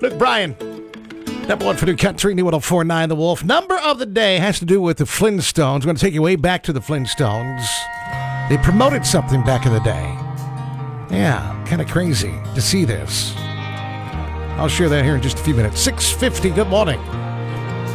Luke Bryan. Number one for New Country, New 104.9 The Wolf. Number of the day has to do with the Flintstones. We're going to take you way back to the Flintstones. They promoted something back in the day. Yeah, kind of crazy to see this. I'll share that here in just a few minutes. 6:50, good morning.